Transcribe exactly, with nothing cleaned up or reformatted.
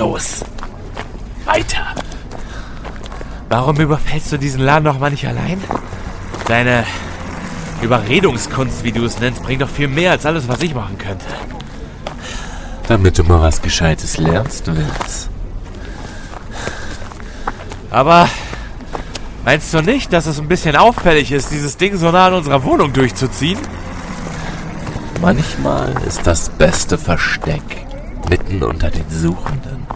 Los, weiter. Warum überfällst du diesen Laden noch mal nicht allein? Deine Überredungskunst, wie du es nennst, bringt doch viel mehr als alles, was ich machen könnte. Damit du mal was Gescheites lernst, Vince. Aber meinst du nicht, dass es ein bisschen auffällig ist, dieses Ding so nah an unserer Wohnung durchzuziehen? Manchmal ist das beste Versteck mitten unter den Suchenden.